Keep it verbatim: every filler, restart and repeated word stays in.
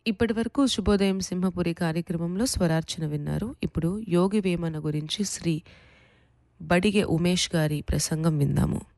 ఇప్పటి వరకు శుభోదయం సింహపురి కార్యక్రమంలో స్వరార్చన విన్నారు. ఇప్పుడు యోగి వేమన గురించి శ్రీ బడిగె ఉమేష్ గారి ప్రసంగం విందాము.